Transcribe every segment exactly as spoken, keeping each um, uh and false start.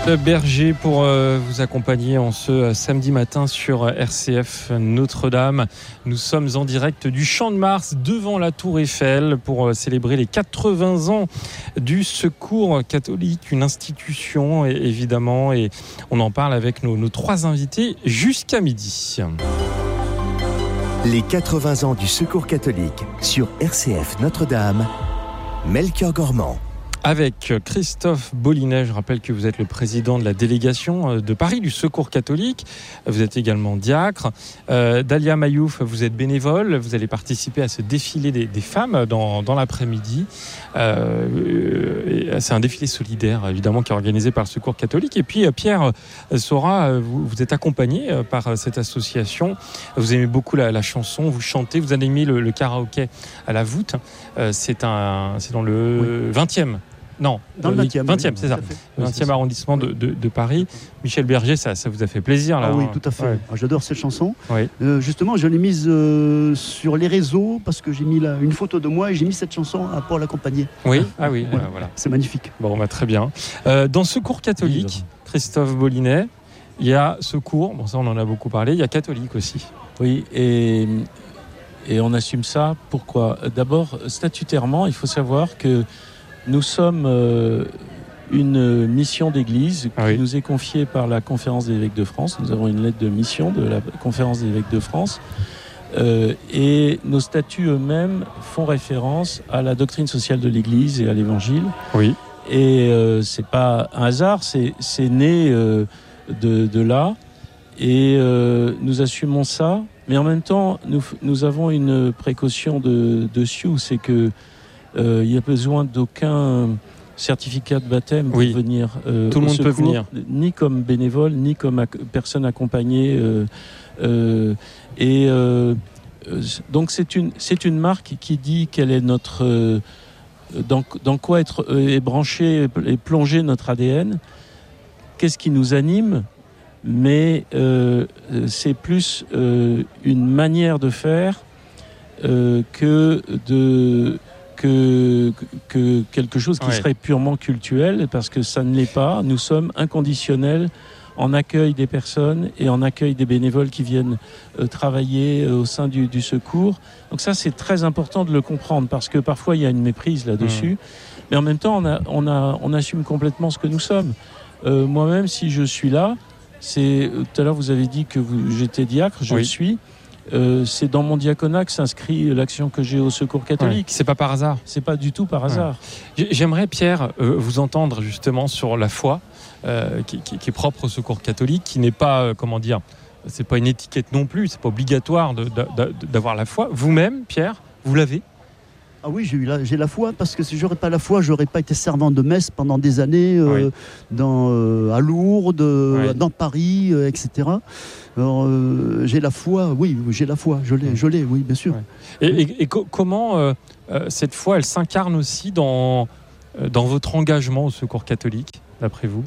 Berger pour euh, vous accompagner en ce euh, samedi matin sur R C F Notre-Dame. Nous sommes en direct du Champ de Mars devant la Tour Eiffel pour euh, célébrer les quatre-vingts ans du Secours catholique, une institution et, évidemment, et on en parle avec nos, nos trois invités jusqu'à midi. Les quatre-vingts ans du Secours catholique sur R C F Notre-Dame, Melchior Gormand. Avec Christophe Bollinet, je rappelle que vous êtes le président de la délégation de Paris du Secours catholique. Vous êtes également diacre. Euh, Dalia Mayouf, vous êtes bénévole. Vous allez participer à ce défilé des, des femmes dans, dans l'après-midi. Euh, c'est un défilé solidaire, évidemment, qui est organisé par le Secours catholique. Et puis, Pierre Sora, vous, vous êtes accompagné par cette association. Vous aimez beaucoup la, la chanson, vous chantez, vous animez le, le karaoké à la voûte. Euh, c'est, un, c'est dans le oui. vingtième. Non, dans le vingtième, vingtième, c'est ça. vingtième arrondissement de, de, de Paris. Michel Berger, ça, ça vous a fait plaisir là. Ah oui, hein. tout à fait. Ouais. Ah, j'adore cette chanson. Oui. Euh, justement, je l'ai mise euh, sur les réseaux parce que j'ai mis là, une photo de moi et j'ai mis cette chanson pour l'accompagner. Oui, ah oui, voilà. euh, voilà. C'est magnifique. Bon, bah, très bien. Euh, dans Secours catholique, Christophe Bollinet, il y a Secours, bon ça on en a beaucoup parlé, il y a catholique aussi. Oui, et, et on assume ça. Pourquoi ? D'abord, statutairement, il faut savoir que nous sommes euh, une mission d'église qui oui. nous est confiée par la Conférence des évêques de France. Nous avons une lettre de mission de la Conférence des évêques de France. Euh, et nos statuts eux-mêmes font référence à la doctrine sociale de l'Église et à l'Évangile. Oui. Et euh, c'est pas un hasard, c'est, c'est né euh, de, de là. Et euh, nous assumons ça. Mais en même temps, nous, nous avons une précaution de, dessus, c'est que Euh, il n'y a besoin d'aucun certificat de baptême pour oui. venir. Euh, Tout le monde secours, peut venir. Ni comme bénévole, ni comme ac- personne accompagnée. Euh, euh, et euh, donc c'est une, c'est une marque qui dit quelle est notre, euh, dans, dans quoi être, euh, est branché et plongé notre A D N. Qu'est-ce qui nous anime ? Mais euh, c'est plus euh, une manière de faire euh, que de Que, que quelque chose qui ouais. serait purement cultuel, parce que ça ne l'est pas. Nous sommes inconditionnels en accueil des personnes et en accueil des bénévoles qui viennent euh, travailler euh, au sein du, du secours. Donc ça, c'est très important de le comprendre, parce que parfois, il y a une méprise là-dessus. Mmh. Mais en même temps, on, a, on, a, on assume complètement ce que nous sommes. Euh, moi-même, si je suis là, c'est... Tout à l'heure, vous avez dit que vous, j'étais diacre, je oui. le suis. Euh, c'est dans mon diaconat que s'inscrit l'action que j'ai au Secours catholique. Ouais, c'est pas par hasard. C'est pas du tout par hasard. Ouais. J'aimerais, Pierre, euh, vous entendre justement sur la foi euh, qui, qui, qui est propre au Secours catholique, qui n'est pas, euh, comment dire, c'est pas une étiquette non plus, c'est pas obligatoire de, de, de, d'avoir la foi. Vous-même, Pierre, vous l'avez ? Ah oui, j'ai, eu la, j'ai la foi, parce que si j'aurais pas la foi, j'aurais pas été servant de messe pendant des années euh, oui. dans, euh, à Lourdes, oui. dans Paris, euh, et cetera. Alors, euh, j'ai la foi, oui, j'ai la foi, je l'ai, je l'ai, oui, bien sûr. Ouais. Et, et, et co- comment euh, euh, cette foi, elle s'incarne aussi dans, euh, dans votre engagement au Secours catholique, d'après vous ?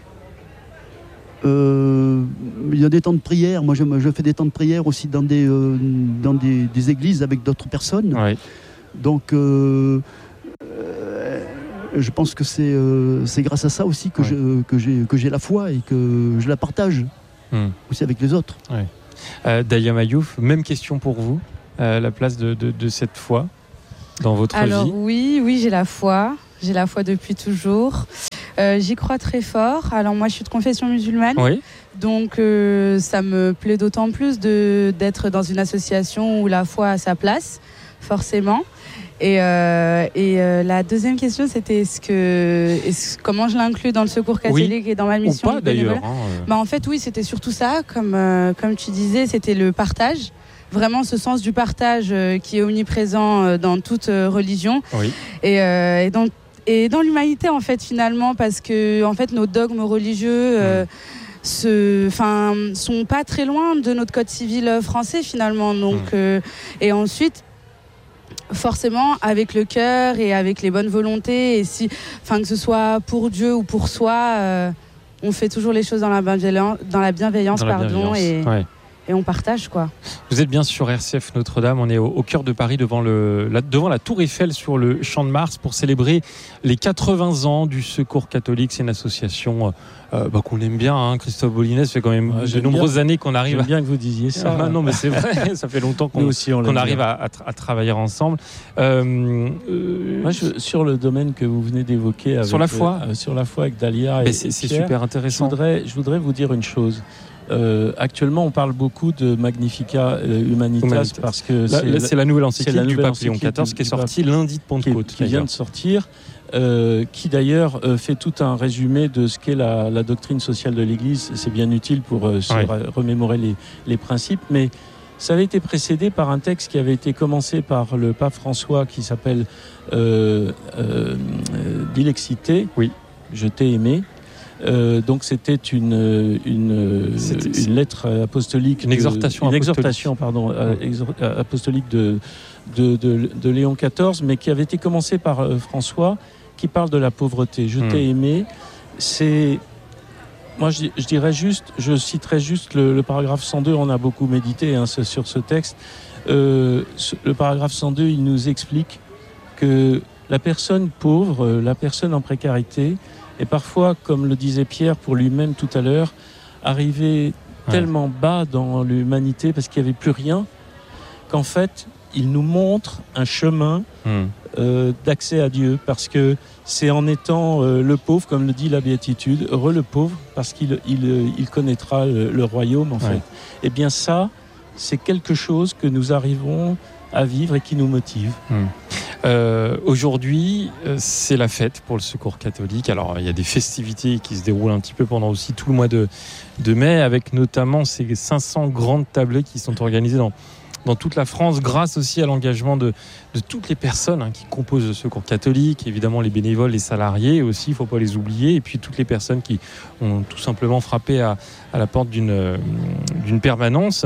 Euh, il y a des temps de prière. Moi, je, je fais des temps de prière aussi dans des, euh, dans des, des églises avec d'autres personnes. Ouais. Donc, euh, euh, je pense que c'est, euh, c'est grâce à ça aussi que, ouais. je, que, j'ai, que j'ai la foi et que je la partage mmh. aussi avec les autres. Ouais. Euh, Dalia Mayouf, même question pour vous. Euh, la place de, de, de cette foi dans votre Alors, vie ? Alors oui, oui, j'ai la foi. J'ai la foi depuis toujours. Euh, j'y crois très fort. Alors moi, je suis de confession musulmane. Oui. Donc, euh, ça me plaît d'autant plus de, d'être dans une association où la foi a sa place, forcément. Et, euh, et euh, la deuxième question, c'était est-ce que, est-ce, comment je l'inclus dans le Secours catholique oui. et dans ma mission Ou pas, de bénévolat. d'ailleurs. Hein, euh... bah, en fait, oui, c'était surtout ça. Comme, euh, comme tu disais, c'était le partage. Vraiment ce sens du partage euh, qui est omniprésent euh, dans toute euh, religion. Oui. Et, euh, et, dans, et dans l'humanité, en fait, finalement, parce que en fait, nos dogmes religieux... Euh, mmh. Se, enfin, sont pas très loin de notre code civil français, finalement. Donc, mmh. euh, et ensuite... forcément avec le cœur et avec les bonnes volontés, et si, enfin, que ce soit pour Dieu ou pour soi, euh, on fait toujours les choses dans la bienveillance, dans la bienveillance, dans la pardon, bienveillance. Et, ouais. et on partage, quoi. Vous êtes bien sur R C F Notre-Dame, on est au, au cœur de Paris devant, le, la, devant la Tour Eiffel sur le Champ de Mars pour célébrer les quatre-vingts ans du Secours catholique. C'est une association euh, bah, qu'on aime bien, hein. Christophe Bollinès, ça fait quand même ouais, de nombreuses bien, années qu'on arrive j'aime à... bien que vous disiez ça. Ah, non mais c'est vrai, ça fait longtemps qu'on, aussi, on qu'on arrive à, à, à travailler ensemble. Euh, euh, Moi, je, sur le domaine que vous venez d'évoquer avec, sur la foi, euh, sur la foi avec Dalia et, c'est, et c'est Pierre, super intéressant. Je voudrais, je voudrais vous dire une chose. Euh, actuellement, on parle beaucoup de Magnificat euh, Humanitas, Humanitas parce que là, c'est, là, c'est la nouvelle encyclique la du nouvelle pape Léon quatorze qui est sortie lundi de Pentecôte, qui, qui vient de sortir, euh, qui d'ailleurs euh, fait tout un résumé de ce qu'est la, la doctrine sociale de l'Église. C'est bien utile pour euh, se ouais. remémorer les, les principes, mais ça avait été précédé par un texte qui avait été commencé par le pape François, qui s'appelle euh, euh, Dilexité. Oui. Je t'ai aimé. Euh, donc c'était une une, c'était, une lettre apostolique, une de, exhortation, une apostolique. exhortation pardon, ouais. exor- apostolique de de, de de Léon quatorze, mais qui avait été commencée par euh, François, qui parle de la pauvreté. Je hmm. t'ai aimé. C'est moi je, je dirais juste, je citerai juste le, le paragraphe cent deux. On a beaucoup médité hein, sur ce texte. Euh, le paragraphe cent deux, il nous explique que la personne pauvre, la personne en précarité, et parfois, comme le disait Pierre pour lui-même tout à l'heure, arrivé ouais. tellement bas dans l'humanité parce qu'il n'y avait plus rien, qu'en fait, il nous montre un chemin mmh. euh, d'accès à Dieu. Parce que c'est en étant euh, le pauvre, comme le dit la Béatitude, heureux le pauvre, parce qu'il il, il connaîtra le, le royaume, en ouais. fait. Eh bien ça, c'est quelque chose que nous arrivons à vivre et qui nous motive. Mmh. Euh, aujourd'hui, c'est la fête pour le Secours catholique. Alors, il y a des festivités qui se déroulent un petit peu pendant aussi tout le mois de, de mai, avec notamment ces cinq cents grandes tablées qui sont organisées dans, dans toute la France, grâce aussi à l'engagement de, de toutes les personnes hein, qui composent le Secours catholique, évidemment les bénévoles, les salariés aussi, il ne faut pas les oublier, et puis toutes les personnes qui ont tout simplement frappé à, à la porte d'une, d'une permanence.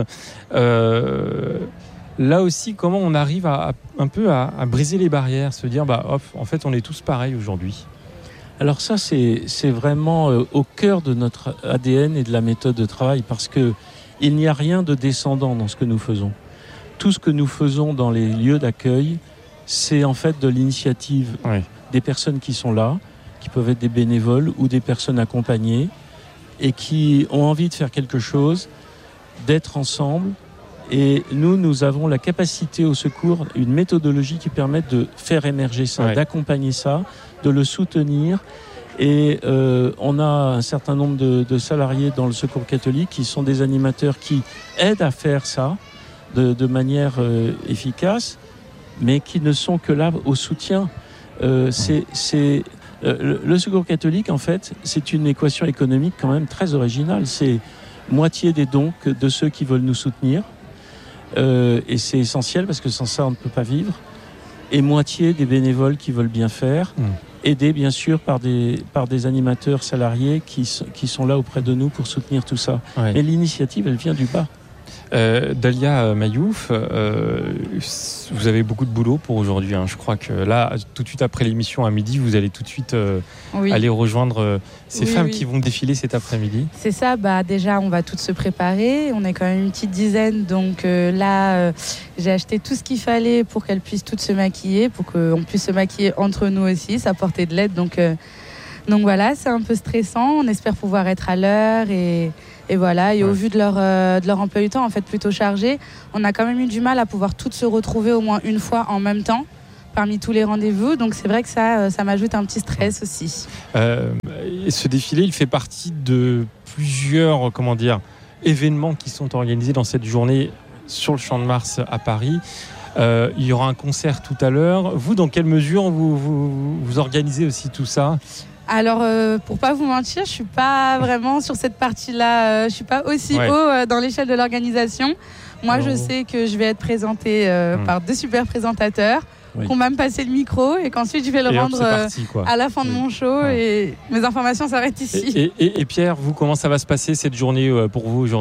Euh, Là aussi, comment on arrive à, à un peu à, à briser les barrières, se dire, bah, hop, en fait, on est tous pareils aujourd'hui. Alors ça, c'est, c'est vraiment euh, au cœur de notre A D N et de la méthode de travail, parce que il n'y a rien de descendant dans ce que nous faisons. Tout ce que nous faisons dans les lieux d'accueil, c'est en fait de l'initiative oui. des personnes qui sont là, qui peuvent être des bénévoles ou des personnes accompagnées, et qui ont envie de faire quelque chose, d'être ensemble. Et nous, nous avons la capacité au secours, une méthodologie qui permet de faire émerger ça, ouais. d'accompagner ça, de le soutenir. Et euh, on a un certain nombre de, de salariés dans le Secours catholique qui sont des animateurs qui aident à faire ça de, de manière euh, efficace, mais qui ne sont que là au soutien. Euh, c'est, c'est, euh, le, le Secours catholique, en fait, c'est une équation économique quand même très originale. C'est moitié des dons de ceux qui veulent nous soutenir. Euh, et c'est essentiel parce que sans ça on ne peut pas vivre, et moitié des bénévoles qui veulent bien faire, mmh. aidés bien sûr par des, par des animateurs salariés qui, qui sont là auprès de nous pour soutenir tout ça. Ouais. Mais l'initiative, elle vient du bas. Euh, Dalia Mayouf, euh, vous avez beaucoup de boulot pour aujourd'hui. Hein. Je crois que là, tout de suite après l'émission à midi, vous allez tout de suite euh, oui. aller rejoindre euh, ces oui, femmes oui. qui vont défiler cet après-midi. C'est ça. Bah déjà, on va toutes se préparer. On est quand même une petite dizaine, donc euh, là, euh, j'ai acheté tout ce qu'il fallait pour qu'elles puissent toutes se maquiller, pour qu'on puisse se maquiller entre nous aussi, ça portait de l'aide. Donc, euh, donc voilà, c'est un peu stressant. On espère pouvoir être à l'heure et Et voilà, et ouais. au vu de leur, euh, de leur emploi du temps, en fait, plutôt chargé, on a quand même eu du mal à pouvoir toutes se retrouver au moins une fois en même temps, parmi tous les rendez-vous. Donc c'est vrai que ça, ça m'ajoute un petit stress aussi. Euh, et ce défilé, il fait partie de plusieurs, comment dire, événements qui sont organisés dans cette journée sur le Champ de Mars à Paris. Euh, il y aura un concert tout à l'heure. Vous, dans quelle mesure vous, vous, vous organisez aussi tout ça ? Alors, euh, pour pas vous mentir, je suis pas vraiment sur cette partie-là. Euh, je suis pas aussi ouais. haut euh, dans l'échelle de l'organisation. Moi, oh. je sais que je vais être présentée euh, mmh. par deux super présentateurs, oui. qu'on va me passer le micro et qu'ensuite je vais le et rendre hop, parti, euh, à la fin oui. de mon show ouais. et mes informations s'arrêtent ici. Et, et, et Pierre, vous, comment ça va se passer cette journée euh, pour vous aujourd'hui ?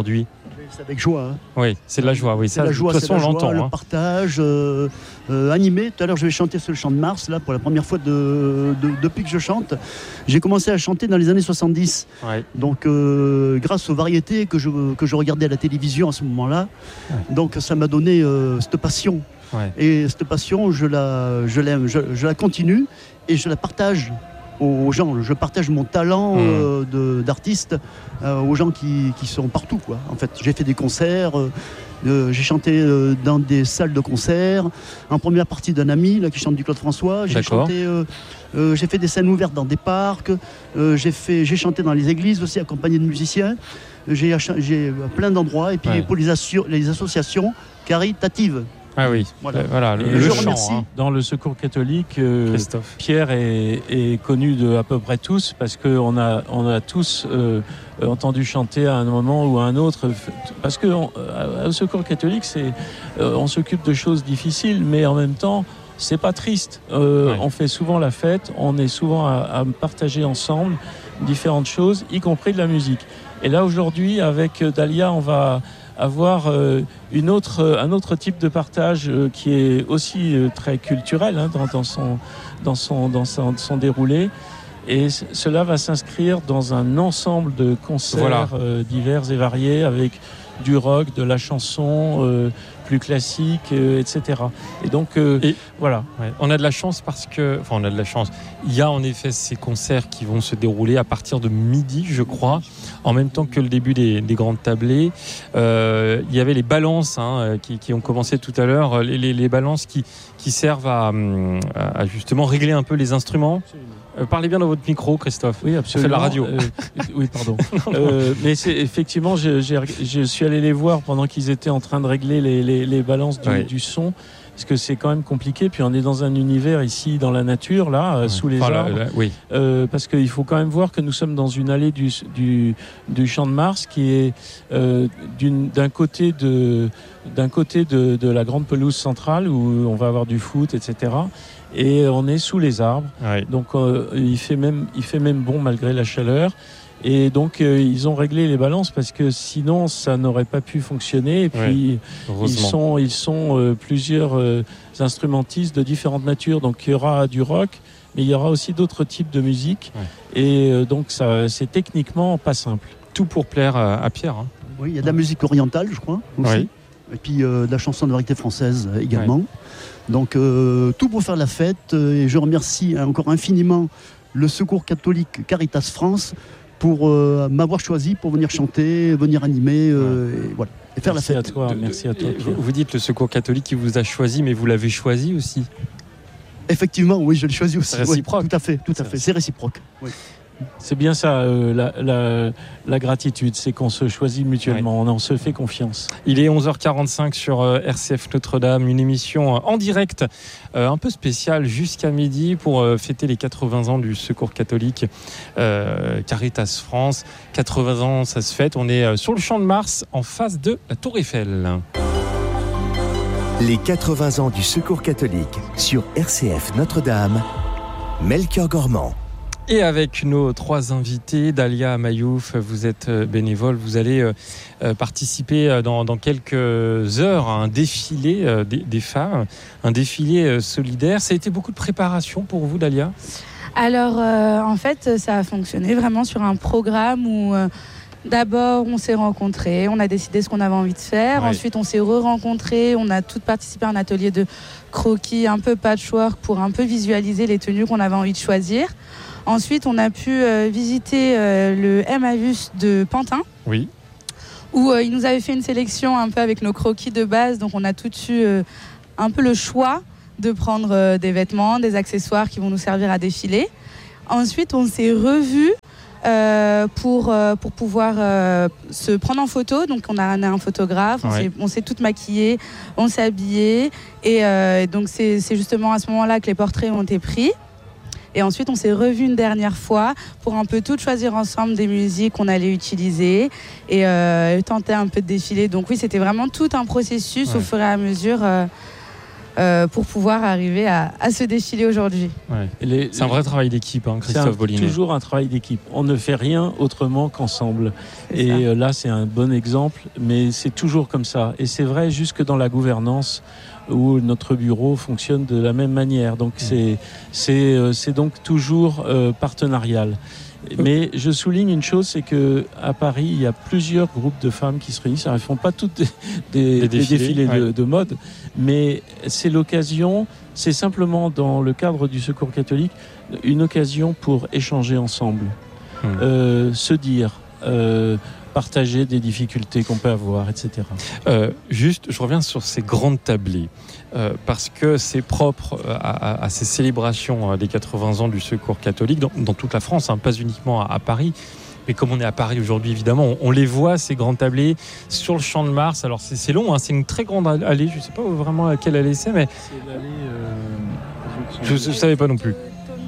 C'est avec joie. Hein. Oui, c'est de la joie. Oui, c'est ça, la joie, de toute façon, on l'entend. Le hein. partage, euh, euh, animé. Tout à l'heure, je vais chanter sur le Champ de Mars, là, pour la première fois de, de, depuis que je chante. J'ai commencé à chanter dans les années soixante-dix. Ouais. Donc, euh, grâce aux variétés que je, que je regardais à la télévision à ce moment-là. Ouais. Donc, ça m'a donné euh, cette passion. Ouais. Et cette passion, je la, je l'aime, je, je la continue et je la partage aux gens. Je partage mon talent mmh. euh, de, d'artiste euh, aux gens qui, qui sont partout, quoi. En fait, j'ai fait des concerts, euh, euh, j'ai chanté euh, dans des salles de concert, en première partie d'un ami là, qui chante du Claude François. J'ai, chanté, euh, euh, j'ai fait des scènes ouvertes dans des parcs, euh, j'ai, fait, j'ai chanté dans les églises aussi, accompagné de musiciens. J'ai, j'ai plein d'endroits, et puis ouais. pour les, asso- les associations caritatives. Ah oui, voilà, voilà le, le je chant. Remercie. Hein. Dans le Secours catholique, euh, Pierre est, est connu de à peu près tous, parce qu'on a, on a tous euh, entendu chanter à un moment ou à un autre. Parce qu'au Secours catholique, c'est, euh, on s'occupe de choses difficiles, mais en même temps, c'est pas triste. Euh, ouais. On fait souvent la fête, on est souvent à, à partager ensemble différentes choses, y compris de la musique. Et là, aujourd'hui, avec Dalia, on va avoir euh, une autre, euh, un autre type de partage euh, qui est aussi euh, très culturel hein, dans, dans, son, dans, son, dans son, son déroulé. Et c- cela va s'inscrire dans un ensemble de concerts voilà. euh, divers et variés avec du rock, de la chanson euh, plus classique, euh, et cetera. Et donc, euh, et, voilà. Ouais. On a de la chance parce que... Enfin, on a de la chance. Il y a en effet ces concerts qui vont se dérouler à partir de midi, je crois, en même temps que le début des, des grandes tablées. Euh, il y avait les balances hein, qui, qui ont commencé tout à l'heure, les, les, les balances qui, qui servent à, à justement régler un peu les instruments. Euh, parlez bien dans votre micro, Christophe. Oui, absolument. On fait de la radio. Euh, oui, pardon. euh, mais c'est effectivement, je, j'ai, je suis allé les voir pendant qu'ils étaient en train de régler les, les, les balances du, oui. du son. Parce que c'est quand même compliqué. Puis on est dans un univers ici, dans la nature, là, ouais. sous les enfin, arbres. Là, là, oui. euh, parce qu'il faut quand même voir que nous sommes dans une allée du, du, du Champ de Mars qui est euh, d'une, d'un côté, de, d'un côté de, de la grande pelouse centrale où on va avoir du foot, et cetera. Et on est sous les arbres. Ouais. Donc euh, il fait même, il fait même bon malgré la chaleur. Et donc euh, ils ont réglé les balances parce que sinon ça n'aurait pas pu fonctionner. Et puis ouais, ils sont, ils sont euh, plusieurs euh, instrumentistes de différentes natures. Donc il y aura du rock, mais il y aura aussi d'autres types de musique. Ouais. Et euh, donc ça, c'est techniquement pas simple. Tout pour plaire à, à Pierre. Hein. Oui, il y a de la musique orientale, je crois, aussi. Oui. Et puis euh, de la chanson de variété française euh, également. Ouais. Donc euh, tout pour faire la fête. Euh, et je remercie encore infiniment le Secours catholique Caritas France pour euh, m'avoir choisi pour venir chanter, venir animer euh, ouais. et, voilà, et faire merci la fête. À toi, merci à toi. Vous, vous dites le Secours catholique qui vous a choisi, mais vous l'avez choisi aussi. Effectivement, oui, je l'ai choisi aussi. C'est réciproque. Oui, tout à fait, tout à fait. C'est réciproque. Oui. C'est bien ça, euh, la, la, la gratitude, c'est qu'on se choisit mutuellement, ouais. on, on se fait confiance. Il est onze heures quarante-cinq sur euh, R C F Notre-Dame, une émission euh, en direct, euh, un peu spéciale jusqu'à midi pour euh, fêter les quatre-vingts ans du Secours catholique euh, Caritas France. quatre-vingts ans, ça se fête, on est euh, sur le Champ de Mars, en face de la Tour Eiffel. Les quatre-vingts ans du Secours catholique sur R C F Notre-Dame, Melchior Gormand. Et avec nos trois invités, Dalia Mayouf, vous êtes bénévole, vous allez euh, participer dans, dans quelques heures à un défilé euh, des, des femmes, un défilé euh, solidaire. Ça a été beaucoup de préparation pour vous, Dalia ? Alors, euh, en fait, ça a fonctionné vraiment sur un programme où euh, d'abord on s'est rencontrés, on a décidé ce qu'on avait envie de faire, ouais. Ensuite on s'est re-rencontrés, on a toutes participé à un atelier de croquis, un peu patchwork pour un peu visualiser les tenues qu'on avait envie de choisir. Ensuite, on a pu euh, visiter euh, le Emmaüs de Pantin. Oui. Où euh, il nous avait fait une sélection un peu avec nos croquis de base. Donc, on a tout eu euh, un peu le choix de prendre euh, des vêtements, des accessoires qui vont nous servir à défiler. Ensuite, on s'est revus euh, pour, euh, pour pouvoir euh, se prendre en photo. Donc, on a, on a un photographe, on, ouais. s'est, on s'est toutes maquillées, on s'est habillées. Et euh, donc, c'est, c'est justement à ce moment-là que les portraits ont été pris. Et ensuite, on s'est revus une dernière fois pour un peu tout choisir ensemble des musiques qu'on allait utiliser et euh, tenter un peu de défiler. Donc oui, c'était vraiment tout un processus ouais. au fur et à mesure euh, euh, pour pouvoir arriver à, à se défiler aujourd'hui. Ouais. Les, c'est un vrai travail d'équipe, hein, Christophe Bollinet. C'est toujours un travail d'équipe. On ne fait rien autrement qu'ensemble. C'est et euh, là, c'est un bon exemple, mais c'est toujours comme ça. Et c'est vrai jusque dans la gouvernance, où notre bureau fonctionne de la même manière. Donc, mmh. c'est, c'est, euh, c'est donc toujours euh, partenarial. Mais je souligne une chose, c'est qu'à Paris, il y a plusieurs groupes de femmes qui se réunissent. Alors, elles ne font pas toutes des, des, des défilés, des défilés ouais. de, de mode, mais c'est l'occasion, c'est simplement dans le cadre du Secours catholique, une occasion pour échanger ensemble, mmh. euh, se dire, euh, partager des difficultés qu'on peut avoir, et cetera. Euh, juste, je reviens sur ces grandes tablées, euh, parce que c'est propre à, à, à ces célébrations des quatre-vingts ans du Secours catholique, dans, dans toute la France, hein, pas uniquement à, à Paris. Mais comme on est à Paris aujourd'hui, évidemment, on, on les voit, ces grands tablés, sur le Champ de Mars. Alors, c'est, c'est long, hein, c'est une très grande allée. Je ne sais pas vraiment à quelle allée c'est, mais... C'est l'allée... Euh... Je ne savais pas non plus.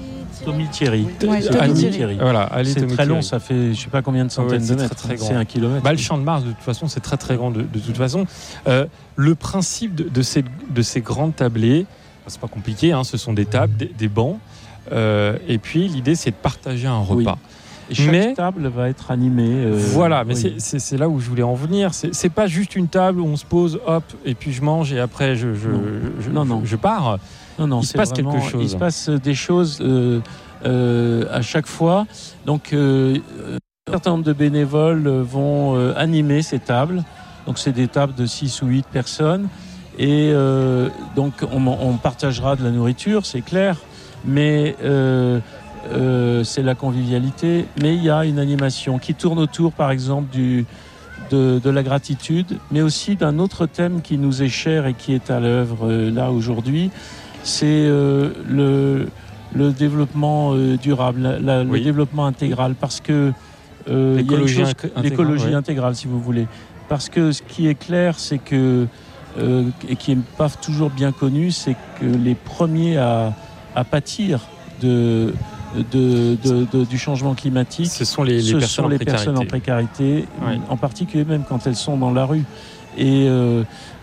Tommy Thierry. Ouais, Tommy Thierry. Voilà, allez, c'est Tommy très long, Thierry. ça fait je sais pas combien de centaines ouais, de mètres. Très, très c'est un kilomètre. Bah, le Champ de Mars, de toute façon, c'est très très grand de, de toute façon. Euh, le principe de, de, ces, de ces grandes tablées, c'est pas compliqué, hein, ce sont des tables, des, des bancs, euh, et puis l'idée c'est de partager un repas. Oui. Et chaque mais, table va être animée. Euh, voilà, mais oui. c'est, c'est, c'est là où je voulais en venir. C'est, c'est pas juste une table où on se pose, hop, et puis je mange et après je, je, non. je, non, je, non. je pars. Non, non, il se passe vraiment, quelque chose. Il se passe des choses euh, euh, à chaque fois. Donc, euh, un certain nombre de bénévoles vont euh, animer ces tables. Donc, c'est des tables de six ou huit personnes. Et euh, donc, on, on partagera de la nourriture, c'est clair. Mais euh, euh, c'est la convivialité. Mais il y a une animation qui tourne autour, par exemple, du... De, de la gratitude, mais aussi d'un autre thème qui nous est cher et qui est à l'œuvre euh, là aujourd'hui, c'est euh, le, le développement euh, durable, la, la, oui. le développement intégral, parce que euh, l'écologie, il y a une chose, intégrale, l'écologie ouais. intégrale, si vous voulez, parce que ce qui est clair, c'est que euh, et qui n'est pas toujours bien connu, c'est que les premiers à, à pâtir de De, de, de, du changement climatique, ce sont les, les, ce personnes, sont en les personnes en précarité, ouais. en particulier même quand elles sont dans la rue. Et, euh,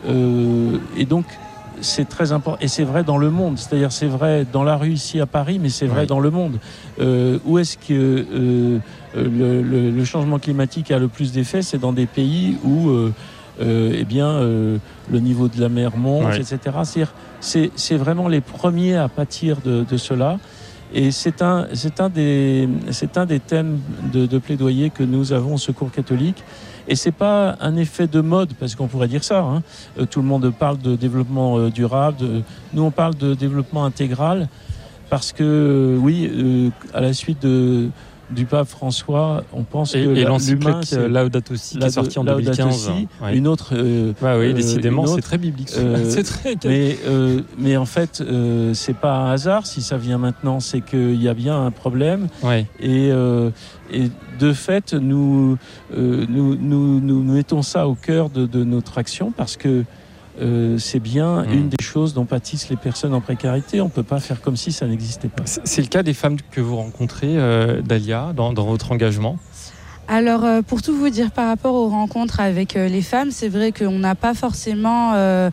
euh, et donc, c'est très important. Et c'est vrai dans le monde. C'est-à-dire, c'est vrai dans la rue ici à Paris, mais c'est vrai ouais. dans le monde. Euh, où est-ce que euh, le, le, le changement climatique a le plus d'effet ? C'est dans des pays où euh, euh, eh bien, euh, le niveau de la mer monte, ouais. et cetera. C'est-à-dire, c'est, c'est vraiment les premiers à pâtir de, de cela. Et c'est un, c'est un, des, c'est un des thèmes de, de plaidoyer que nous avons au Secours catholique. Et c'est pas un effet de mode, parce qu'on pourrait dire ça. Hein. Euh, tout le monde parle de développement euh, durable. De, nous, on parle de développement intégral, parce que, euh, oui, euh, à la suite de... du pape François, on pense et, que et la, l'encyclique Laudato Si qui est sortie en deux mille quinze. Ouais. Une autre. Euh, bah oui, décidément, autre, c'est très biblique. Euh, c'est très... Mais, euh, mais en fait, euh, c'est pas un hasard si ça vient maintenant, c'est qu'il y a bien un problème. Ouais. Et, euh, et de fait, nous, euh, nous, nous, nous mettons ça au cœur de, de notre action parce que. Euh, c'est bien mmh. une des choses dont pâtissent les personnes en précarité. On ne peut pas faire comme si ça n'existait pas. C'est, c'est le cas des femmes que vous rencontrez, euh, Dalia, dans, dans votre engagement ? Alors, euh, pour tout vous dire, par rapport aux rencontres avec euh, les femmes, c'est vrai qu'on n'a pas forcément euh,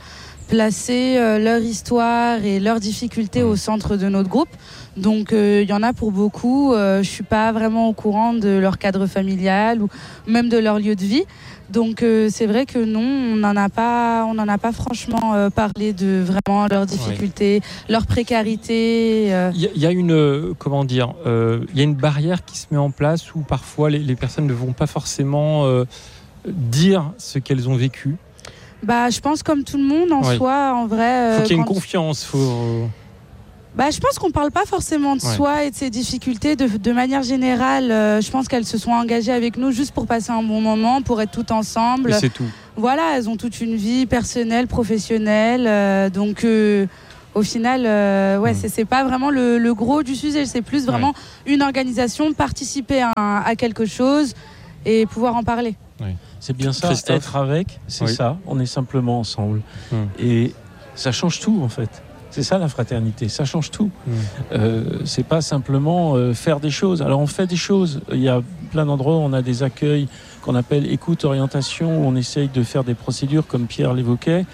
placé euh, leur histoire et leurs difficultés mmh. au centre de notre groupe. Donc, il euh, y en a pour beaucoup. Euh, je ne suis pas vraiment au courant de leur cadre familial ou même de leur lieu de vie. Donc euh, c'est vrai que non, on n'en a pas, on n'en a pas franchement euh, parlé de vraiment leurs difficultés, ouais. leur précarité. Il euh... y, y a une, euh, comment dire, il euh, y a une barrière qui se met en place où parfois les, les personnes ne vont pas forcément euh, dire ce qu'elles ont vécu. Bah, je pense comme tout le monde en ouais. soi, en vrai. Euh, faut qu'il y ait quand... une confiance, faut. Euh... Bah, je pense qu'on ne parle pas forcément de ouais. soi et de ses difficultés. De, de manière générale, euh, je pense qu'elles se sont engagées avec nous juste pour passer un bon moment, pour être toutes ensemble. Et c'est tout. Voilà, elles ont toute une vie personnelle, professionnelle. Euh, donc, euh, au final, euh, ouais, mmh. c'est, c'est pas vraiment le, le gros du sujet. C'est plus vraiment ouais. une organisation, participer à, à quelque chose et pouvoir en parler. Ouais. C'est bien ça, Christophe. Être avec, c'est oui. ça. On est simplement ensemble. Mmh. Et ça change tout, en fait. C'est ça la fraternité, ça change tout. Mmh. Euh, c'est pas simplement euh, faire des choses. Alors on fait des choses. Il y a plein d'endroits où on a des accueils qu'on appelle écoute, orientation, où on essaye de faire des procédures comme Pierre l'évoquait.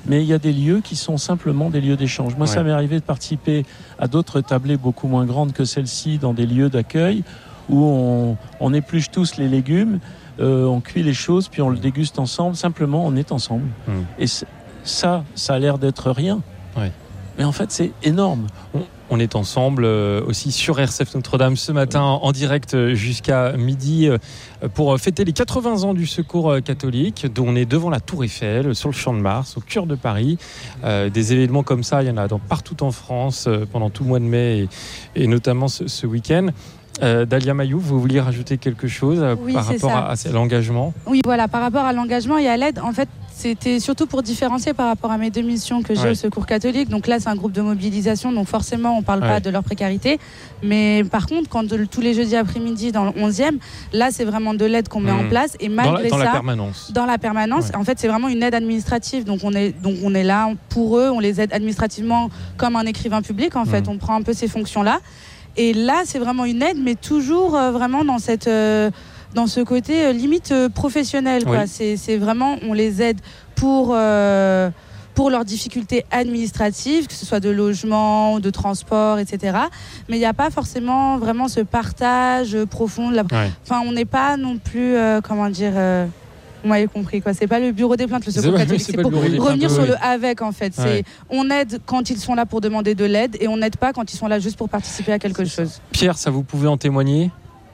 mais il y a des lieux qui sont simplement des lieux d'échange. Moi, ouais. ça m'est arrivé de participer à d'autres tablées beaucoup moins grandes que celle-ci, dans des lieux d'accueil où on, on épluche tous les légumes, euh, on cuit les choses, puis on le déguste ensemble. Simplement, on est ensemble. Mmh. Et ça, ça a l'air d'être rien. Ouais. Mais en fait, c'est énorme. On, on est ensemble euh, aussi sur R C F Notre-Dame ce matin en direct jusqu'à midi euh, pour fêter les quatre-vingts ans du Secours catholique, dont on est devant la Tour Eiffel, sur le Champ de Mars, au cœur de Paris. Euh, des événements comme ça, il y en a dans, partout en France euh, pendant tout le mois de mai et, et notamment ce, ce week-end. Euh, Dalia Mayou, vous vouliez rajouter quelque chose euh, oui, par rapport à, à l'engagement ? Oui, voilà, par rapport à l'engagement et à l'aide, en fait, c'était surtout pour différencier par rapport à mes deux missions que j'ai ouais. au Secours catholique. Donc là, c'est un groupe de mobilisation, donc forcément, on ne parle ouais. pas de leur précarité. Mais par contre, quand de, tous les jeudis après-midi dans le onzième, là, c'est vraiment de l'aide qu'on met mmh. en place. Et malgré dans la, dans ça, la permanence. Dans la permanence, ouais. en fait, c'est vraiment une aide administrative. Donc on est, donc on est là pour eux, on les aide administrativement comme un écrivain public. En fait, mmh. on prend un peu ces fonctions-là. Et là, c'est vraiment une aide, mais toujours euh, vraiment dans cette, euh, dans ce côté euh, limite euh, professionnel. Quoi. Oui. C'est, c'est vraiment, on les aide pour, euh, pour leurs difficultés administratives, que ce soit de logement, de transport, et cetera. Mais il n'y a pas forcément vraiment ce partage profond. De la... ouais. Enfin, on n'est pas non plus, euh, comment dire... Euh... Vous m'avez compris, quoi. C'est pas le bureau des plaintes, le Secours catholique. C'est, c'est pour revenir sur oui. le avec, en fait. Ouais. C'est, on aide quand ils sont là pour demander de l'aide et on n'aide pas quand ils sont là juste pour participer à quelque c'est chose. Ça. Pierre, ça vous pouvez en témoigner ?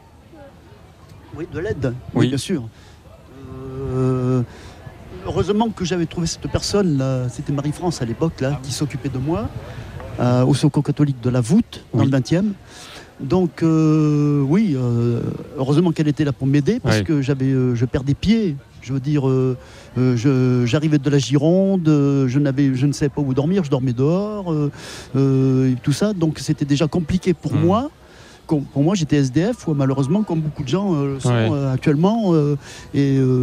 Oui, de l'aide, oui, oui bien sûr. Euh, heureusement que j'avais trouvé cette personne, là, c'était Marie-France à l'époque, là, qui s'occupait de moi, euh, au Secours catholique de la Voûte, dans oui. le vingtième. Donc, euh, oui, euh, heureusement qu'elle était là pour m'aider, parce ouais. que j'avais, euh, je perdais pied. Je veux dire, euh, euh, je, j'arrivais de la Gironde, euh, je, n'avais, je ne savais pas où dormir, je dormais dehors, euh, euh, et tout ça. Donc c'était déjà compliqué pour mmh. moi. Com- pour moi, j'étais S D F, ouais, malheureusement, comme beaucoup de gens euh, sont ouais. euh, actuellement, euh, et euh,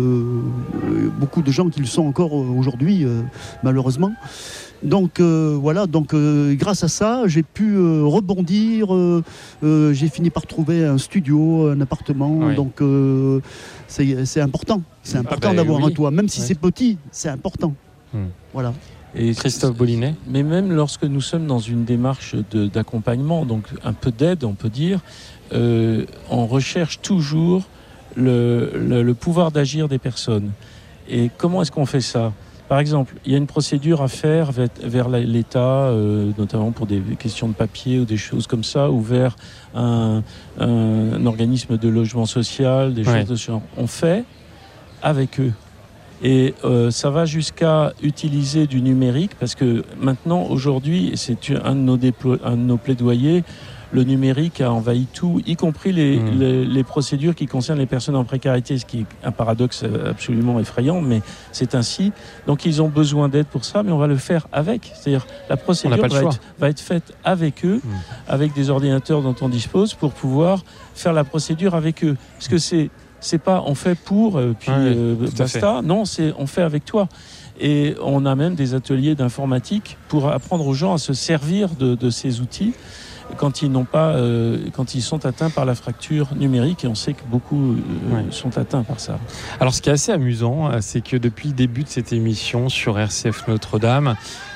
euh, beaucoup de gens qui le sont encore euh, aujourd'hui, euh, malheureusement. Donc euh, voilà, donc euh, grâce à ça, j'ai pu euh, rebondir. Euh, euh, j'ai fini par trouver un studio, un appartement. Oui. Donc euh, c'est, c'est important. C'est important ah ben, d'avoir oui. un toit, même si oui. c'est petit, c'est important. Hmm. Voilà. Et Christophe Bollinet. Mais même lorsque nous sommes dans une démarche de, d'accompagnement, donc un peu d'aide, on peut dire, euh, on recherche toujours le, le, le pouvoir d'agir des personnes. Et comment est-ce qu'on fait ça ? Par exemple, il y a une procédure à faire vers, vers l'État, euh, notamment pour des questions de papier ou des choses comme ça, ou vers un, un, un organisme de logement social, des ouais. choses de ce genre. On fait avec eux. Et euh, ça va jusqu'à utiliser du numérique, parce que maintenant, aujourd'hui, c'est un de nos, déplo- un de nos plaidoyers, le numérique a envahi tout, y compris les, mmh. les, les procédures qui concernent les personnes en précarité, ce qui est un paradoxe absolument effrayant, mais c'est ainsi. Donc ils ont besoin d'aide pour ça, mais on va le faire avec. C'est-à-dire la procédure va être, va être faite avec eux, mmh. avec des ordinateurs dont on dispose, pour pouvoir faire la procédure avec eux. Parce que c'est, c'est pas on fait pour, euh, puis ouais, euh, basta. Non, c'est on fait avec toi. Et on a même des ateliers d'informatique pour apprendre aux gens à se servir de, de ces outils quand ils n'ont pas, euh, quand ils sont atteints par la fracture numérique, et on sait que beaucoup euh, ouais. sont atteints par ça. Alors, ce qui est assez amusant, c'est que depuis le début de cette émission sur R C F Notre-Dame,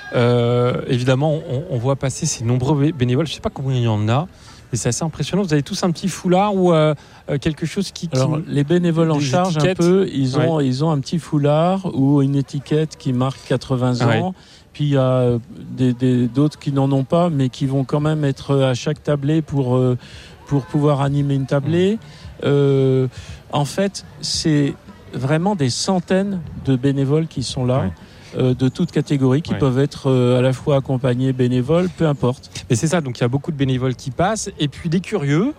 euh, évidemment, on, on voit passer ces nombreux bénévoles. Je ne sais pas combien il y en a, mais c'est assez impressionnant. Vous avez tous un petit foulard ou euh, quelque chose qui, qui... Alors, les bénévoles en charge, étiquettes. un peu, ils ont, ouais. ils ont un petit foulard ou une étiquette qui marque quatre-vingts ans. Ouais. Puis il y a des, des, d'autres qui n'en ont pas, mais qui vont quand même être à chaque tablée pour, euh, pour pouvoir animer une tablée. Mmh. Euh, en fait, c'est vraiment des centaines de bénévoles qui sont là. Ouais. Euh, de toutes catégories qui ouais. peuvent être euh, à la fois accompagnés, bénévoles, peu importe. Mais c'est ça, donc il y a beaucoup de bénévoles qui passent, et puis des curieux.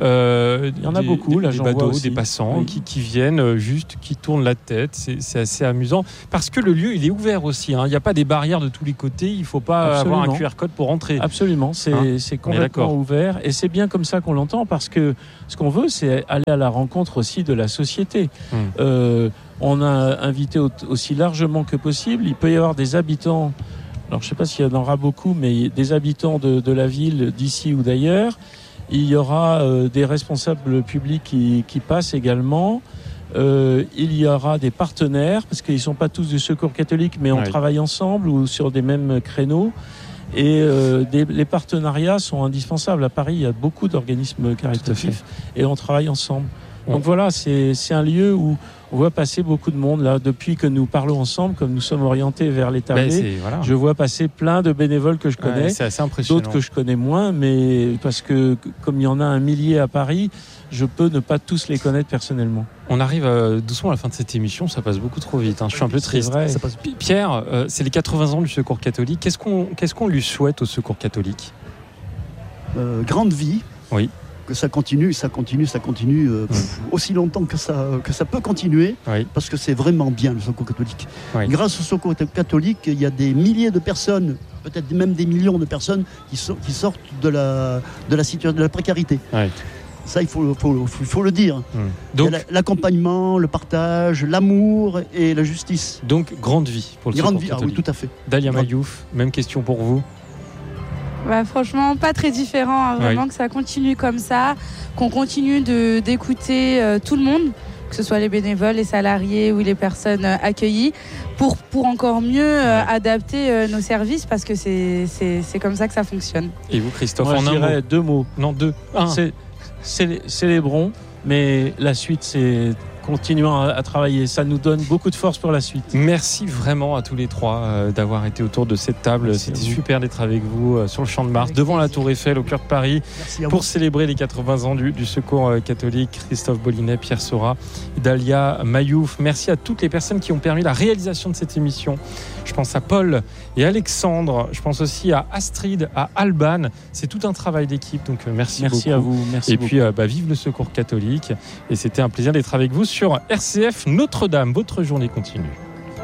Euh, il y en a des, beaucoup, des, là, des j'en badauds, vois aussi. des passants oui. qui, qui viennent euh, juste, qui tournent la tête. C'est, c'est assez amusant parce que le lieu il est ouvert aussi. Hein. Il n'y a pas des barrières de tous les côtés. Il ne faut pas Absolument. avoir un Q R code pour rentrer. Absolument, c'est, hein c'est complètement ouvert et c'est bien comme ça qu'on l'entend parce que ce qu'on veut, c'est aller à la rencontre aussi de la société. Hum. Euh, on a invité au, aussi largement que possible. Il peut y avoir des habitants. Alors je ne sais pas s'il y en aura beaucoup, mais des habitants de, de la ville d'ici ou d'ailleurs. Il y aura euh, des responsables publics qui, qui passent également. Euh, il y aura des partenaires, parce qu'ils ne sont pas tous du Secours catholique, mais on Ouais. travaille ensemble ou sur des mêmes créneaux. Et euh, des, les partenariats sont indispensables. À Paris, il y a beaucoup d'organismes caritatifs et on travaille ensemble. Ouais. Donc voilà, c'est, c'est un lieu où on voit passer beaucoup de monde. Là, depuis que nous parlons ensemble, comme nous sommes orientés vers les tablés, Ben, c'est- voilà. je vois passer plein de bénévoles que je connais. Ouais, c'est assez impressionnant. D'autres que je connais moins, mais parce que comme il y en a un millier à Paris, je peux ne pas tous les connaître personnellement. On arrive euh, doucement à la fin de cette émission, ça passe beaucoup trop vite. Hein. Je suis un peu C'est triste. vrai. Ça passe- P- Pierre, euh, c'est les quatre-vingts ans du Secours catholique. Qu'est-ce qu'on, qu'est-ce qu'on lui souhaite au Secours catholique ? Euh, grande vie. Oui. Que ça continue, ça continue, ça continue euh, pff, aussi longtemps que ça, que ça peut continuer, Oui. parce que c'est vraiment bien le Secours catholique. Oui. Grâce au Secours catholique, il y a des milliers de personnes, peut-être même des millions de personnes qui, so- qui sortent de la, de la situation, de la précarité. Oui. Ça, il faut, faut, faut, faut le dire. Hum. Il Donc, y a la- l'accompagnement, le partage, l'amour et la justice. donc, grande vie pour le Grande Secours vie, ah oui, catholique. tout à fait. Dalia Grande- Mayouf, même question pour vous. Bah, franchement, pas très différent. Hein, vraiment Oui. que ça continue comme ça, qu'on continue de, d'écouter euh, tout le monde, que ce soit les bénévoles, les salariés ou les personnes euh, accueillies, pour, pour encore mieux euh, adapter euh, nos services, parce que c'est, c'est, c'est comme ça que ça fonctionne. Et vous, Christophe, Moi, en je un dirais mot. deux mots. Non, deux. Un. C'est, c'est- célébrons, mais la suite, c'est continuons à, à travailler. Ça nous donne beaucoup de force pour la suite. Merci vraiment à tous les trois euh, d'avoir été autour de cette table. Merci C'était à vous. super d'être avec vous euh, sur le Champ de Mars, devant la Tour Eiffel, au cœur de Paris, Merci à pour vous. célébrer les quatre-vingts ans du, du Secours euh, catholique. Christophe Bollinet, Pierre Sora, Dalia Mayouf. Merci à toutes les personnes qui ont permis la réalisation de cette émission. Je pense à Paul et Alexandre. Je pense aussi à Astrid, à Alban. C'est tout un travail d'équipe, donc euh, merci, Merci beaucoup. à vous. Merci Et beaucoup. puis, euh, bah, vive le Secours catholique. Et c'était un plaisir d'être avec vous sur R C F Notre-Dame. Votre journée continue.